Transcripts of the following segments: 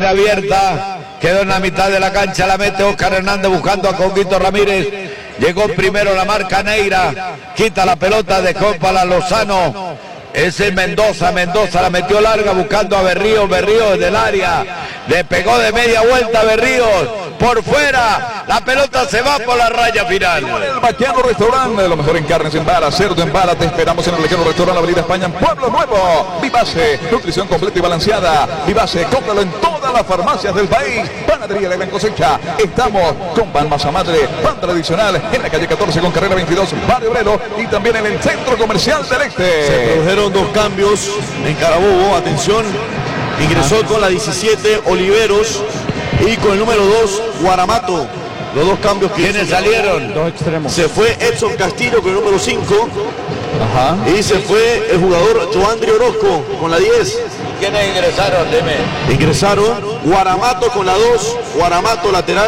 viene abierta, quedó en la mitad de la cancha, la mete Oscar Hernández buscando a Coquito Ramírez. Llegó primero la marca Neira, quita la pelota, dejó para Lozano. Es el Mendoza la metió larga buscando a Berríos del área, le pegó de media vuelta a Berríos, por fuera, la pelota se va por la raya final. El Vaquero Restaurante, lo mejor en carnes en vara, cerdo en vara, te esperamos en el Vaquero Restaurante, Avenida España, en Pueblo Nuevo. Vivace, nutrición completa y balanceada. Vivace, cómpralo en todas las farmacias del país. Panadería La Gran Cosecha, estamos con pan masa madre, pan tradicional, en la calle 14 con carrera 22, Barrio Obrero, y también en el Centro Comercial del Este. Se produjeron dos cambios en Carabobo, atención, ingresó con la 17 Oliveros y con el número 2 Guaramato. Los dos cambios que ¿quiénes salieron? Dos extremos. se fue Edson Castillo con el número 5 y se fue el jugador Joandri Orozco con la 10. ¿Quiénes ingresaron? Deme. Ingresaron Guaramato con la 2, Guaramato lateral,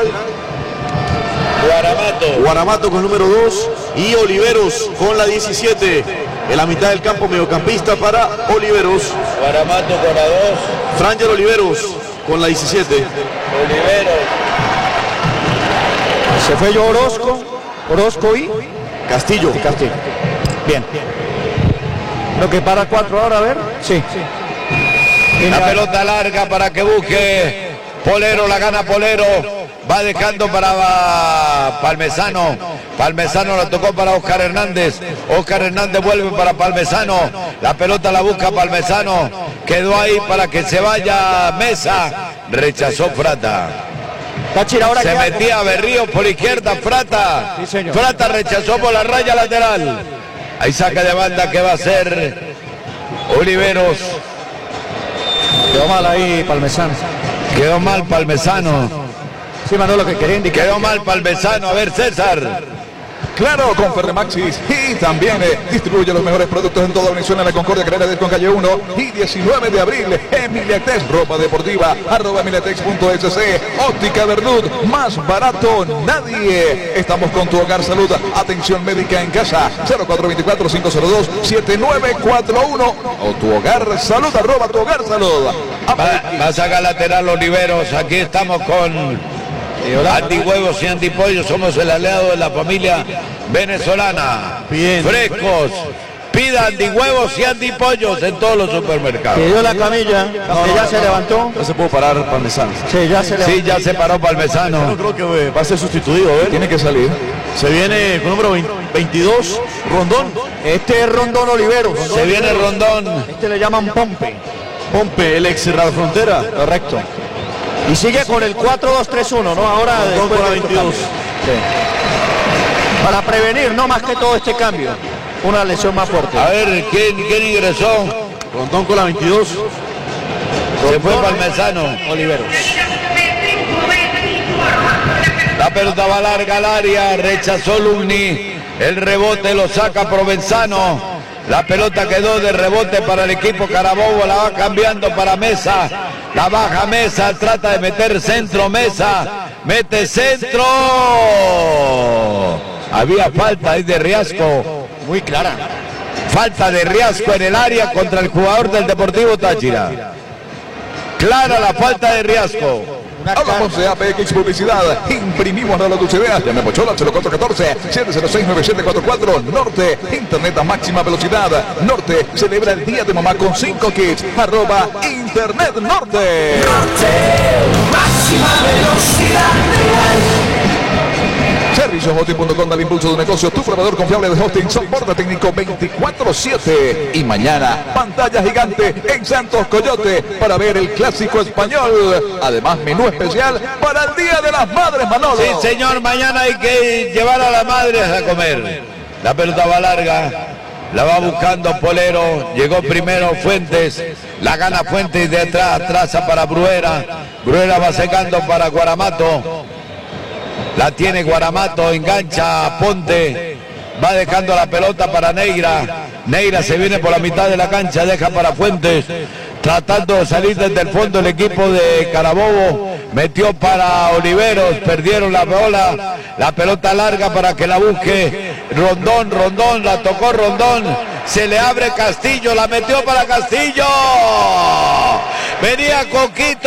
Guaramato con el número 2 y Oliveros con la 17. En la mitad del campo, mediocampista para Oliveros. Guaramato con la 2. Frangel Oliveros con la 17. Oliveros. Se fue yo Orozco y Castillo. bien. Lo que para 4 ahora, a ver. Sí. La pelota larga para que busque Polero, la gana Polero. Va dejando para Palmesano. Palmesano la tocó para Oscar Hernández. Oscar Hernández vuelve para Palmesano. La pelota la busca Palmesano. Quedó ahí para que se vaya Mesa. Rechazó Frata. Táchira, ahora Se metía Berríos por izquierda. Frata. Sí, señor. Frata rechazó por la raya lateral. Ahí saca de banda que va a ser Oliveros. Quedó mal ahí Palmesano. Quedó mal Palmesano. Sí, Manolo, que quería indicar. Quedó mal Palmesano. A ver, César. Claro, con Ferremaxis, y también distribuye los mejores productos en toda Venezuela, en la Concordia Carrera con calle 1 y 19 de abril, Emiliatex, ropa deportiva, @emiliatex.sc, óptica Verdud, más barato nadie. Estamos con Tu Hogar Salud, atención médica en casa, 0424-502-7941, o Tu Hogar Salud, @Tu Hogar Salud. Va a sacar lateral Oliveros. Aquí estamos con Antihuevos y Antipollos. Somos el aliado de la familia venezolana. Bien. Frescos. Pida Antihuevos y Antipollos en todos los supermercados. Pidió la camilla, que ya se levantó. No se puede parar Palmesano. Sí, ya se levantó. Sí, ya se paró Yo Palmesano. creo que va a ser sustituido. A ver. Tiene que salir. Se viene con número 22 Rondón. Este es Rondón Oliveros. Se viene Rondón. Este le llaman Pompe. Pompe, el ex Radio Frontera. Correcto. Y sigue con el 4-2-3-1, ¿no? Ahora Rondón después con la de estos 22. cambios. Sí. Para prevenir, no más que todo este cambio. Una lesión más fuerte. A ver, ¿quién ingresó? Rondón con la 22. Se fue Palmesano. Oliveros. La pelota va larga al área. Rechazó Lugni. El rebote lo saca Provenzano. La pelota quedó de rebote para el equipo Carabobo, la va cambiando para Mesa, la baja Mesa, trata de meter centro Mesa, mete centro. Había falta ahí de Riasco, Muy clara. falta de Riasco en el área contra el jugador del Deportivo Táchira. Clara la falta de Riasco. Hablamos de APX Publicidad, imprimimos la Dulcedea, llame Pochola 0414-706-9744, Norte, internet a máxima velocidad, Norte, celebra el Día de Mamá con 5 kits, @Internet Norte. Máxima velocidad real. Servicioshosting.com, dale impulso de negocio, tu proveedor confiable de hosting, soporte técnico 24/7. Y mañana, pantalla gigante en Santos Coyote para ver el clásico español. Además, menú especial para el Día de las Madres, Manolo. Sí, señor, mañana hay que llevar a las madres a comer. La pelota va larga, la va buscando Polero, llegó primero Fuentes, la gana Fuentes de atrás, traza para Bruera, Bruera va secando para Guaramato. La tiene Guaramato, engancha a Ponte, va dejando la pelota para Neira. Neira se viene por la mitad de la cancha, deja para Fuentes, tratando de salir desde el fondo el equipo de Carabobo. Metió para Oliveros, perdieron la bola, la pelota larga para que la busque Rondón, la tocó Rondón, se le abre Castillo, la metió para Castillo. Venía Coquito.